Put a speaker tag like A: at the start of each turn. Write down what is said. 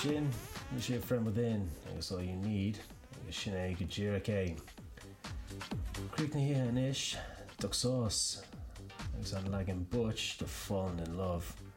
A: sin, you see a friend within, agus all you need, agus sin é go ddíreach é. Creek na híthe inis, duck sauce, agus an legging butch, the fun and love.